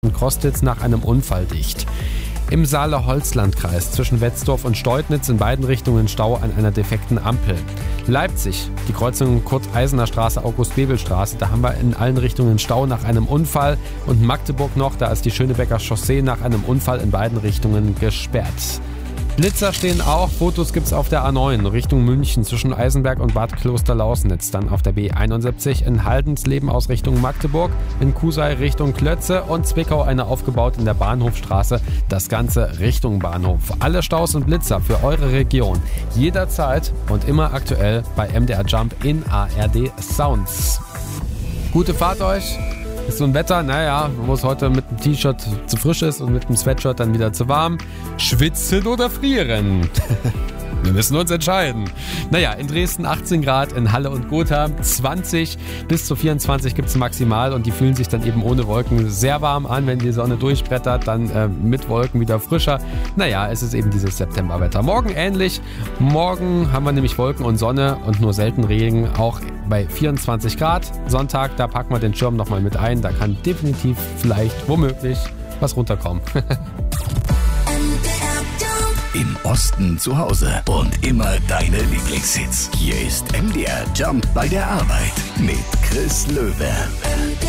Krostitz nach einem Unfall dicht. Im Saale-Holzlandkreis zwischen Betzdorf und Steudnitz in beiden Richtungen Stau an einer defekten Ampel. Leipzig, die Kreuzung Kurt-Eisener Straße, August-Bebel-Straße, da haben wir in allen Richtungen Stau nach einem Unfall. Und Magdeburg noch, da ist die Schönebecker Chaussee nach einem Unfall in beiden Richtungen gesperrt. Blitzer stehen auch, Fotos gibt's auf der A9 Richtung München zwischen Eisenberg und Bad Klosterlausnitz. Dann auf der B71 in Haldensleben aus Richtung Magdeburg, in Kusei Richtung Klötze und Zwickau eine aufgebaut in der Bahnhofstraße. Das Ganze Richtung Bahnhof. Alle Staus und Blitzer für eure Region. Jederzeit und immer aktuell bei MDR Jump in ARD Sounds. Gute Fahrt euch! Ist so ein Wetter, wo es heute mit dem T-Shirt zu frisch ist und mit dem Sweatshirt dann wieder zu warm. Schwitzen oder frieren? Wir müssen uns entscheiden. In Dresden 18 Grad, in Halle und Gotha 20 bis zu 24 gibt es maximal und die fühlen sich dann eben ohne Wolken sehr warm an. Wenn die Sonne durchbrettert, dann mit Wolken wieder frischer. Es ist eben dieses Septemberwetter. Morgen ähnlich. Morgen haben wir nämlich Wolken und Sonne und nur selten Regen, auch bei 24 Grad. Sonntag, da packen wir den Schirm nochmal mit ein. Da kann definitiv vielleicht, womöglich, was runterkommen. Im Osten zu Hause und immer deine Lieblingshits. Hier ist MDR Jump bei der Arbeit mit Chris Löwe.